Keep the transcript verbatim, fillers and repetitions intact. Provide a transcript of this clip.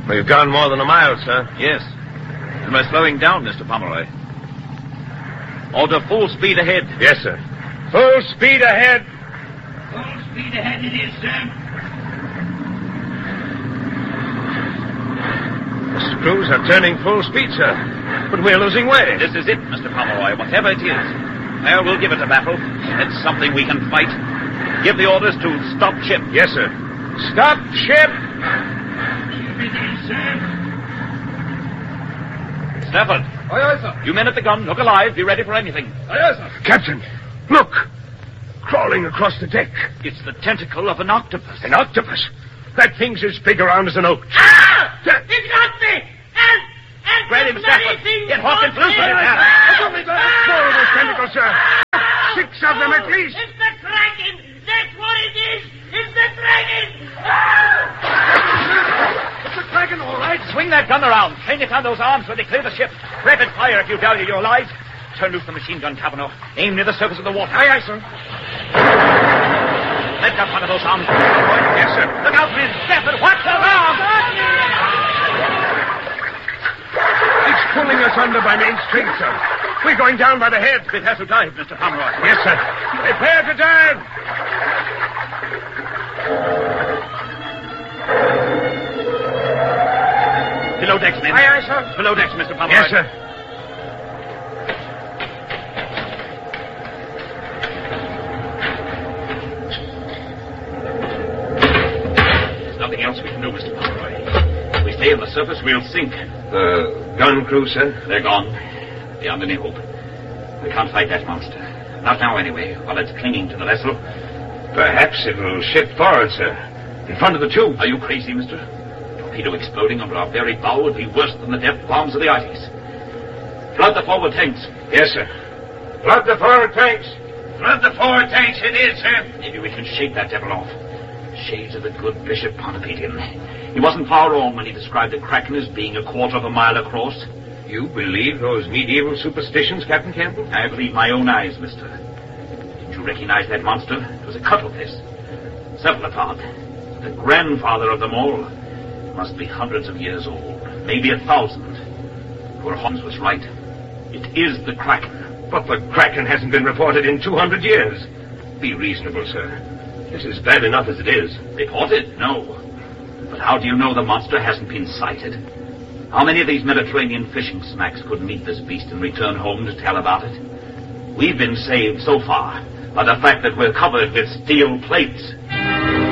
We've gone more than a mile, sir. Yes. And we're slowing down, Mister Pomeroy. Order full speed ahead. Yes, sir. Full speed ahead. Full speed ahead it is, sir. The screws are turning full speed, sir. But we're losing way. This is it, Mister Pomeroy, whatever it is. Well, we'll give it a battle. It's something we can fight. Give the orders to stop ship. Yes, sir. Stop ship! Ship it is, sir. Stafford. Aye, aye, sir. You men at the gun, look alive, be ready for anything. Aye, aye, sir. Captain, look! Crawling across the deck. It's the tentacle of an octopus. An octopus? That thing's as big around as an oak. Ah! That- It got me! And, and Grab him, the Stafford. bloody thing Get Hawkins got loose me. with him, man. Ah! Four of those tentacles, sir. Six of them at least. It's the Kraken! That's what it is! It's the Kraken! Ah! It's a dragon, all right. Swing that gun around. Train it on those arms where they clear the ship. Rapid fire if you value your lives. Turn loose the machine gun, Cavanaugh. Aim near the surface of the water. Aye, aye, sir. Let got one of those arms. Yes, sir. Look out, men. Stafford, watch those arms. It's pulling us under by main strength, sir. We're going down by the head. Prepare to dive, Mister Pomeroy. Yes, sir. Prepare to dive. Below decks, men. Aye, aye, sir. Below decks, Mister Pomeroy. Yes, sir. There's nothing else we can do, Mister Pomeroy. If we stay on the surface, we'll sink. The gun crew, sir? They're gone. Beyond any hope. We can't fight that monster. Not now, anyway, while it's clinging to the vessel. Perhaps it'll shift forward, sir. In front of the tube. Are you crazy, mister? A torpedo exploding under our very bow would be worse than the depth bombs of the Arctics. Flood the forward tanks. Yes, sir. Flood the forward tanks. Flood the forward tanks it is, sir. Maybe we can shake that devil off. Shades of the good Bishop Pontoppetian. He wasn't far wrong when he described the Kraken as being a quarter of a mile across. You believe those medieval superstitions, Captain Campbell? I believe my own eyes, mister. Didn't you recognize that monster? It was a cuttlefish. Cephalopod. The grandfather of them all. Must be hundreds of years old. Maybe a thousand. Poor Holmes was right. It is the Kraken. But the Kraken hasn't been reported in two hundred years. Be reasonable, sir. This is bad enough as it is. Reported? No. But how do you know the monster hasn't been sighted? How many of these Mediterranean fishing smacks could meet this beast and return home to tell about it? We've been saved so far by the fact that we're covered with steel plates.